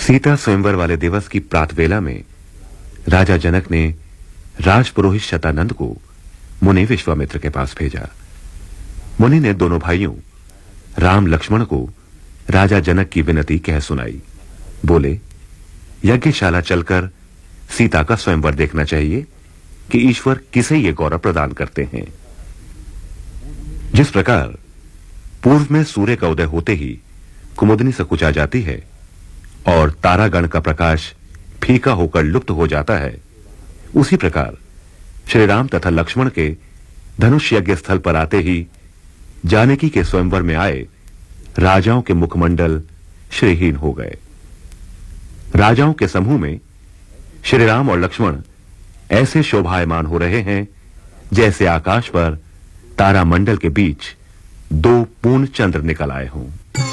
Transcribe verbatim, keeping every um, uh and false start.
सीता स्वयंवर वाले दिवस की प्रातवेला में राजा जनक ने राजपुरोहित शतानंद को मुनि विश्वामित्र के पास भेजा। मुनि ने दोनों भाइयों राम लक्ष्मण को राजा जनक की विनती कह सुनाई। बोले, यज्ञशाला चलकर सीता का स्वयंवर देखना चाहिए कि ईश्वर किसे ये गौरव प्रदान करते हैं। जिस प्रकार पूर्व में सूर्य का उदय होते ही कुमुदनी सकुचा जाती है और तारागण का प्रकाश फीका होकर लुप्त हो जाता है, उसी प्रकार श्री राम तथा लक्ष्मण के धनुष यज्ञ स्थल पर आते ही जानकी के स्वयंवर में आए राजाओं के मुखमंडल श्रीहीन हो गए। राजाओं के समूह में श्री राम और लक्ष्मण ऐसे शोभायमान हो रहे हैं जैसे आकाश पर तारामंडल के बीच दो पूर्ण चंद्र निकल आए हों।